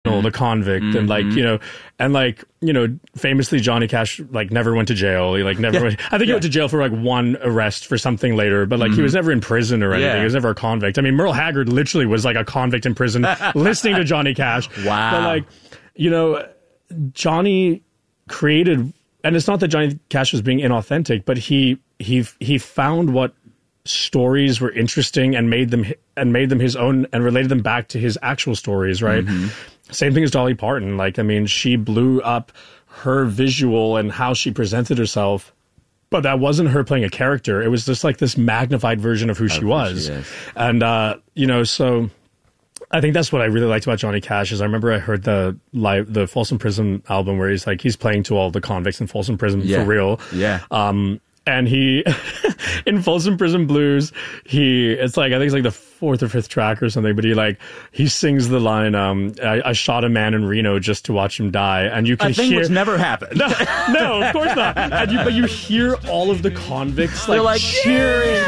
the convict, and like, you know, and like, you know, famously Johnny Cash like never went to jail. He like never went, I think he went to jail for like one arrest for something later, but like he was never in prison or anything. He was never a convict. I mean, Merle Haggard literally was like a convict in prison listening to Johnny Cash. Wow. But like, you know, Johnny created, and it's not that Johnny Cash was being inauthentic, but he found what stories were interesting and made them his own and related them back to his actual stories, right? Same thing as Dolly Parton. Like, I mean, she blew up her visual and how she presented herself, but that wasn't her playing a character. It was just like this magnified version of who she was. And, you know, so I think that's what I really liked about Johnny Cash is I remember I heard the Folsom Prison album where he's playing to all the convicts in Folsom Prison for real. And he, in Folsom Prison Blues, it's like, I think it's like the fourth or fifth track or something, but he sings the line, I shot a man in Reno just to watch him die. And you can hear. Which never happened. No, of course not. But you hear all of the convicts like cheering.